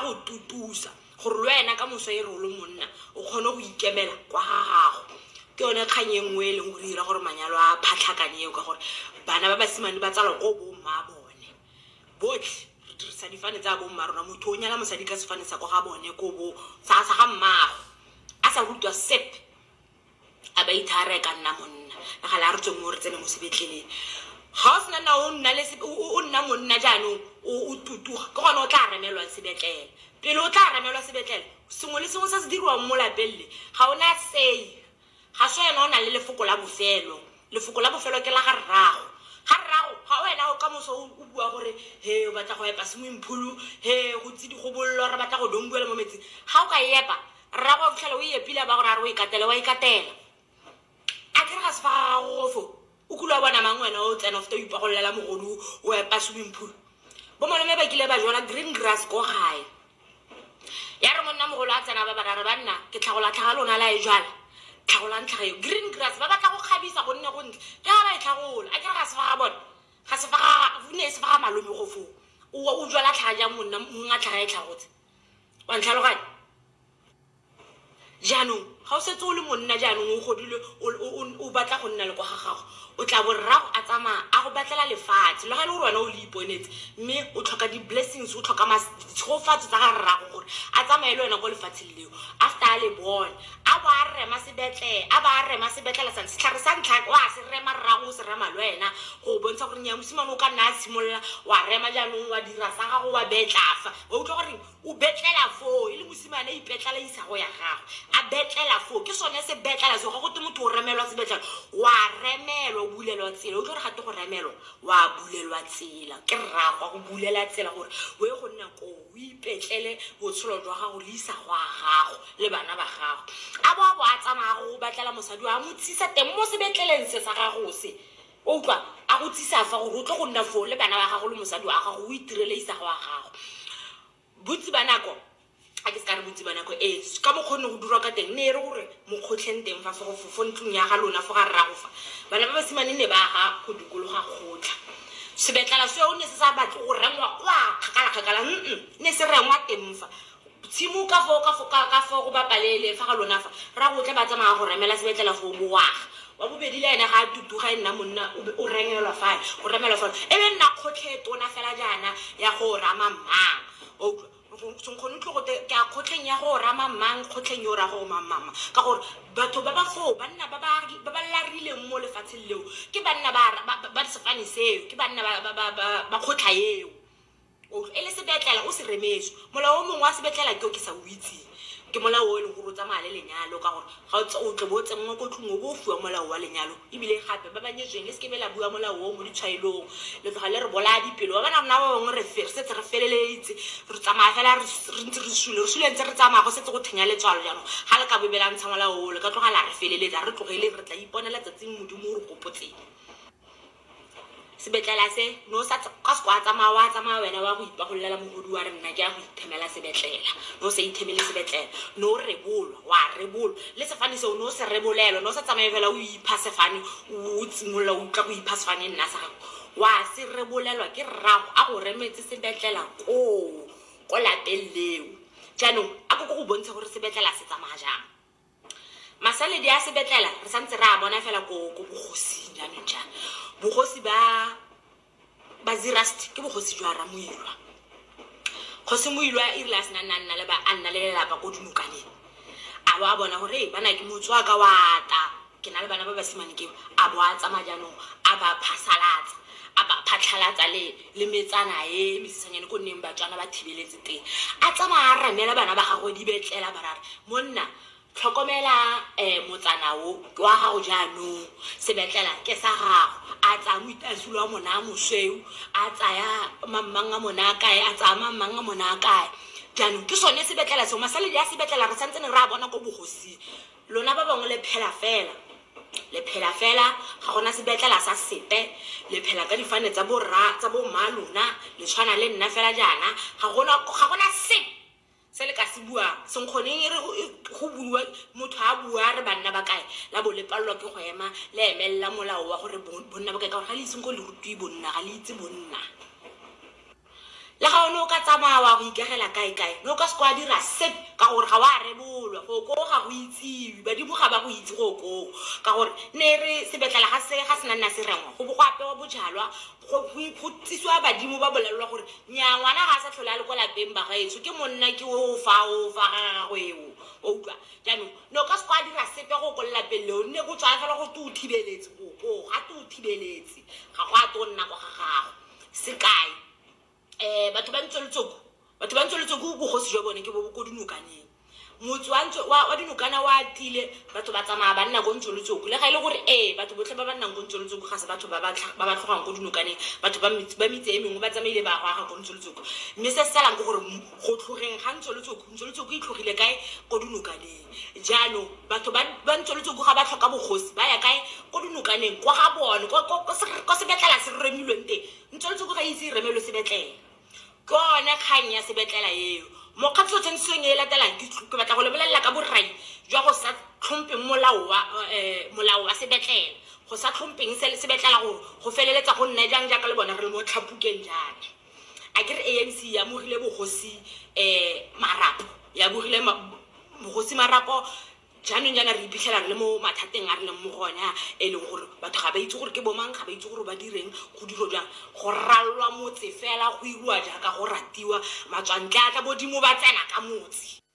go tutusa gore le wena ka moso e re o le monna o kgone go ikemela kwa gago ke yone kgang e nngwe e leng go dira gore manyalo a phatlhakane eo ka gore bana ba basimane ba tsala go bomma bone botlhe re dirisa difane tsa bomma rona motho o nyala mosadi ka sefane sa go ga bone ko bo sa ga mmago a sa rutwa sepe a ba ithare ka nna monna ga la re tswe mo re tsene mo sebetleleng ga o sena na o nna monna jaanong o tutuga ke gone o tla remelwa sebetlele pele o tla remelwa sebetlele sengwe le sengwe se se diriwang mo lapelle ga o na sei ga se yena o na le lefoko la bofelo ke la ga rrago ga wena o ka moso o bua gore he o batla go epa swimming pool he go tsi go bollo re batla go dombuela mo metsing ga o ka epa rrago o fitlhela o epile ba gore a re o ikatela a ke re ga se fa go fo o kula bona mang wena o tsena ofta o ipagollela mogodu o epa swimming pool bo molome ba kile ba jona green grass go gae ya re monna mogolo a tsena ba barare ba nna ke tlhagola lona la e jwala tlhagolang tlhageo green grass ba batla go kgabisa go nne gontle ke ga ba e tlhagola a ke re ga se fa ga bona ga se fa ga malome go fo o jwala tlhaga jang monna monga tlhaga e tlhagotse wa ntlhaloganya jaanong ga o setse o le monna jaanong o godile o batla go nna le kwa ga gago o tla borrago a tsamaya a go batlela lefatshe le ga le gore wena o le iponetse mme o tlhoka di-blessings o tlhoka tshegofatso tsa ga rrago gore a tsamaye le wena ko lefatsheng leo after a le bone a ba a rema sebetlela sane setlhare sa ntlha wa se rema rrago o se rema le wena go bontsha gore nya mosimane o ka nna a tshimolola wa rema jaanong wa dira sa gago wa betlafa wa utlwa gore o betlela foo e le mosimane a ipetlela isago ya gago a betlela foo ke sone se betlela se ga go te motho o remelwa sebetlela wa remelwa o bulelwa tsela o tlo re gate go remelwa wa bulelwa tsela ke rrago go bulela tsela gore o ye go nna ko o ipetlele botshelo jwa gago le isa go a gago le bana ba gago a bo a tsamaya go batlela mosadi wa mo tsisa teng mo sebetleleng se sa gago se o utlwa a go tsisa fa gore o tlo go nna foo le bana ba gago le mosadi wa gago o itirele isa go a gago botsi ba nako a ke se ka re botsi ba nako ka mokgone go dura ka teng ne e re gore mo kgotlheng teng fa fo ntlong ya ga lona fo ga rrago fa bana ba basimane ne ba ga go dikologa kgotla sebetlela se o ne se sa batle go rengwa kwa kgakala ne se rengwa teng fa tshimo ka fo go bapalele fa ga lona fa ra go tla ba tsamaya go remela sebetlela fo boaga wa bobedi le ene ga a tutuga e nna monna o rengelwa fa go remelwa fa e be nna kgotlhe tona fela jaana ya go rama mmang o sonkgone tlo go ke a kgotlheng ya go rama mmang kgotlheng yo ra go mamama ka gore batho ba ba fo banna ba ba larileng mo lefatsheng leo ke banna ba sefane seo ke banna ba kgotla eo o ele sebetlela o se remetso molao o mongwe wa sebetlela ke o ke sa o itse ke molao o le go rotsa male lenyalo ka gore ga o tle bo tsengwa ko tlung o bo fuwa molao wa lenyalo ebile gape ba banyetsweng le se ke bela bua molao o mo ditshwailong le tloga le re bola dipelo ba bana rona ba bangwe re setse re feleletse re tsamaya fela re ntse re sule ntse re tsamaya go setse go thenya letswalo jaanong ga le ka bobelantsha molao o le ka tloga la re feleletsa re tlogele re tla iponela tsatsing modimo o re kopotseng sebetlela se no sa ka se kwa tsamaya wena wa go ipagollela mogodi wa re nna ke a go ithemela sebetlela no se ithemele sebetlela no rebolwa wa rebolwa le sefane se no se rebolelo no sa tsamaye fela o ipha sefane o tsimolla o tla go ipha sefane nna sa wa se rebolelwa ke rrago a go remetse sebetlela ko lapelleo jaanong a go bontsha gore sebetlela se tsamaya jang masaledi a sebetlela re santse re a bona fela ko bogosi jaanong jang bogosi ba Zirasti ke bogosi jwa Ramoilwa kgosi Moilwa e rile a sena nna le ba anna le lelapa go dinokane a ba bona gore bana ke motswa ka wa ta ke na le bana ba basimane ke a bo a tsama jaanong a ba phasalatsa a ba phatlhalatsa le metsana mesisanyane ko nneng batswana ba thibeletse teng a tsama a ramela bana ba gago di betlela barare monna tlhokomela motsana o wa gago jaanong sebetlela ke sa gago a tsa mo itasula wa mona mosweu a tsaya mamang a mona kae a tsaya mamang a mona kae jaanong ke sone sebetlela se masaledi a sebetlela re santse ne re a bona go bogosi lona ba bangwe le phela fela ga gona sebetlela sa sepe le phela ka difane tsa bo mma lona le tshwana le nna fela jaana ga gona sepe se le ka se bua senkgoneng re go bua motho a bua re banna ba kae la bo le pallwa ke go ema le emella molao wa gore bonna ba kae ka gore ga le iseng go le rutwi bonna ga le itse bonna le ga o ka tsamaya wa go ikagela kae no ka se kwa dira sep ka gore ga wa rebolwa go ko ga go itsiwi badimo ga ba go itse go ko ka gore ne re sebetlela ga se nna se rengwa go bo go apewa bojalwa go tsiswa badimo ba bolelwa gore nya ngwana ga sa tlhola le kwa lapeng ba gaetso ke monna ke o fa gagweo o utlwa jaanong no ka se kwa dira sepe go ko lapeng leo nne go tswa fela go thibeletse go ga thibeletse ga go a tonna go ga gago sekai batho ba ntsoletsoko bogosi jwa bone ke bo ko dinukaneng motse wa dinokana wa atile batho ba tsamaya ba nna ko ntsoletsoko le ga ile gore batho botlhe ba ba nnang ko ntsoletsoko ga se batho ba tlhogang ko dinukaneng batho ba mitse e mengwe ba tsamaile ba go aga ko ntsoletsoko mme se salang ke gore go tlhogeng ga ntsoletsoko e tlhogile kae ko dinukaneng jaanong batho ba ntsoletsoko ga ba tlhoka bogosi ba ya kae ko dinukaneng kwa ga bone ko sebetlela se remilweng teng ntsoletsoko ga itse remelo sebetlela kone kgang ya sebetlela eo mokgatlo tshwantseng e latelang ke batla go lebelela ka borai jwa go sa tlhompeng molao wa sebetlela go sa tlhompeng sebetlela go feleletsa go nna jang jaaka le bona re le mo tlhapukeng jaana a ke re ANC ya mogile bogosi marapo ya bogile bogosi marapo jaanong jaana re iphitlhela re le mo mathateng a re leng mo gona e leng gore batho ga ba itse gore ke bomang ga ba itse gore ba direng go diro jang go rallwa motse fela go irua jaaka go ratiwa matswantle a tla bodimo ba tsena ka motse